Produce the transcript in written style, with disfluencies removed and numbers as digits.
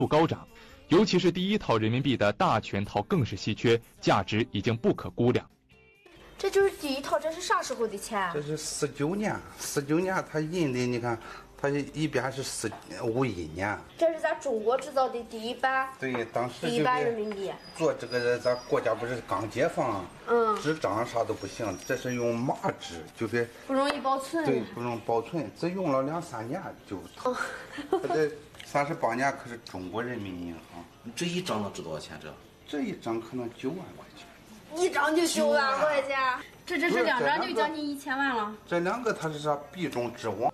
度高涨，尤其是第一套人民币的大全套更是稀缺，价值已经不可估量。 这就是第一套，这是啥时候的钱？ 这是49年他印的，你看，他一边是51年。 这是咱中国制造的第一版。 对，当时第一版人民币。 做这个，咱国家不是刚解放，纸张啥都不行，这是用麻纸，就是不容易保存。 对，不容易保存，只用了2-3年就。他这38年可是中国人民银行。 这一张能值多少钱？ 这一张可能9万块钱。 一张就9万块钱， 这2张就将近1000万了。 这2个它是啥币种之王。